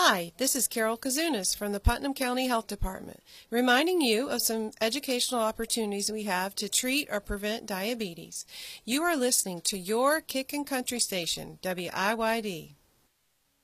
Hi, this is Carol Kazunas from the Putnam County Health Department, reminding you of some educational opportunities we have to treat or prevent diabetes. You are listening to your Kickin' Country station, WIYD.